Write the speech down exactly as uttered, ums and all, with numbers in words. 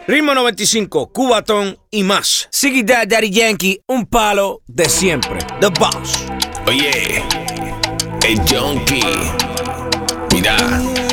Ritmo noventa y cinco, Cubatón y más. Ziggy Dad, Daddy Yankee, un palo de siempre. The Boss. Oye, el Junkie. Mira.